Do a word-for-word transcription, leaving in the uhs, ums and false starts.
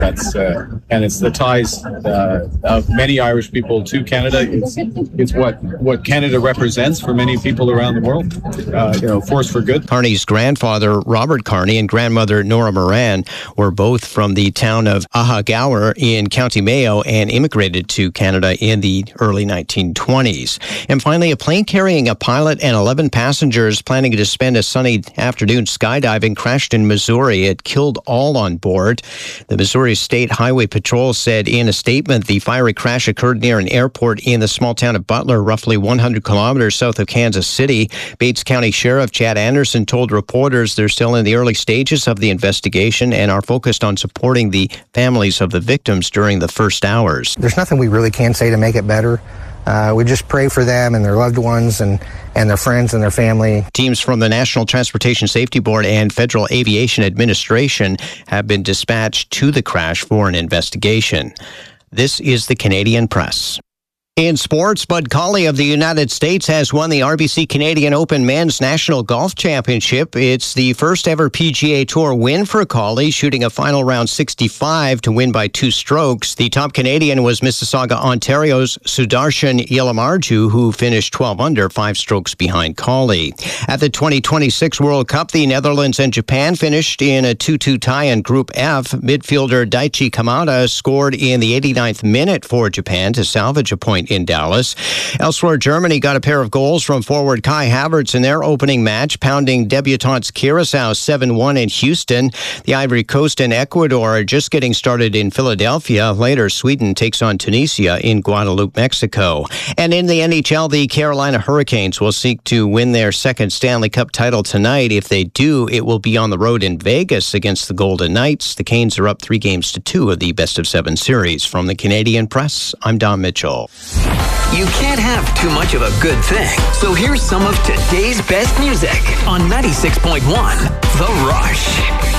That's uh, and it's the ties uh, of many Irish people to Canada. It's it's what what Canada represents for many people around the world. Uh, you know, force for good. Carney's grandfather, Robert Carney, and grandmother, Nora Moran, were both from the town of Ahagower in County Mayo and immigrated to Canada in the early nineteen twenties. And finally, a plane carrying a pilot and eleven passengers planning to spend a sunny afternoon skydiving crashed in Missouri. It killed all on board. The Missouri State Highway Patrol said in a statement the fiery crash occurred near an airport in the small town of Butler, roughly one hundred kilometers south of Kansas City. Bates County Sheriff Chad Anderson told reporters they're still in the early stages of the investigation and are focused on supporting the families of the victims during the first hours. There's nothing we really can say to make it better. Uh, we just pray for them and their loved ones and, and their friends and their family. Teams from the National Transportation Safety Board and Federal Aviation Administration have been dispatched to the crash for an investigation. This is the Canadian Press. In sports, Bud Cauley of the United States has won the R B C Canadian Open Men's National Golf Championship. It's the first ever P G A Tour win for Cauley, shooting a final round sixty-five to win by two strokes. The top Canadian was Mississauga, Ontario's Sudarshan Yalamarju, who finished twelve under, five strokes behind Cauley. At the twenty twenty-six World Cup, the Netherlands and Japan finished in a two two tie in Group F. Midfielder Daichi Kamada scored in the eighty-ninth minute for Japan to salvage a point in Dallas. Elsewhere, Germany got a pair of goals from forward Kai Havertz in their opening match, pounding debutantes Curaçao seven one in Houston. The Ivory Coast and Ecuador are just getting started in Philadelphia. Later, Sweden takes on Tunisia in Guadalupe, Mexico. And in the N H L, the Carolina Hurricanes will seek to win their second Stanley Cup title tonight. If they do, it will be on the road in Vegas against the Golden Knights. The Canes are up three games to two of the best of seven series. From the Canadian Press, I'm Don Mitchell. You can't have too much of a good thing. So here's some of today's best music on ninety-six point one The Rush.